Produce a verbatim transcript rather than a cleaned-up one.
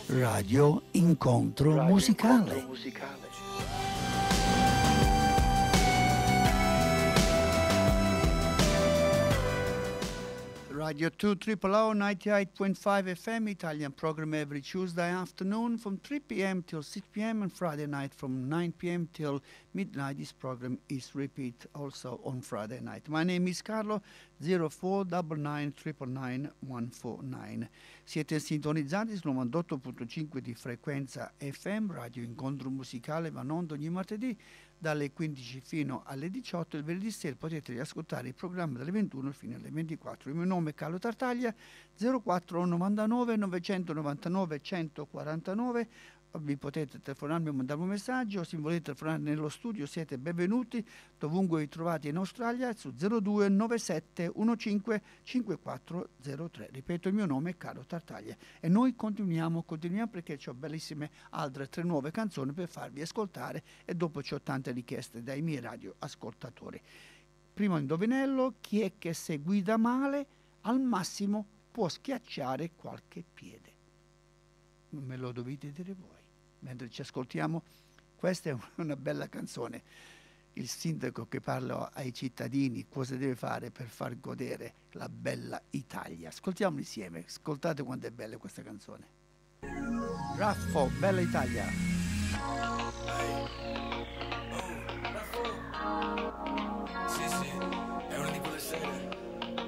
Radio Incontro Radio Musicale. Incontro Musicale. Radio two Triple O ninety-eight point five F M Italian program every Tuesday afternoon from three p m till six p m and Friday night from nine p m till midnight. This program is repeat also on Friday night. My name is Carlo, zero four nine nine nine nine one four nine. Siete sintonizzati sul novantotto punto cinque di frequenza F M, Radio Incontro Musicale, va in onda ogni martedì dalle quindici fino alle diciotto. Il venerdì sera potete riascoltare il programma dalle ventuno fino alle ventiquattro. Il mio nome è Carlo Tartaglia, zero quattro novantanove novecentonovantanove centoquarantanove. Vi potete telefonarmi o mandarmi un messaggio. Se volete telefonare nello studio siete benvenuti dovunque vi trovate in Australia su zero due nove sette uno cinque cinque quattro zero tre. Ripeto, il mio nome è Carlo Tartaglia e noi continuiamo, continuiamo perché ho bellissime altre tre nuove canzoni per farvi ascoltare e dopo ho tante richieste dai miei radioascoltatori. Primo indovinello: chi è che se guida male al massimo può schiacciare qualche piede? Non me lo dovete dire voi. Mentre ci ascoltiamo, questa è una bella canzone. Il sindaco che parla ai cittadini cosa deve fare per far godere la bella Italia. Ascoltiamo insieme, ascoltate quanto è bella questa canzone. Raffo, Bella Italia. Sì, sì, è una di quelle sere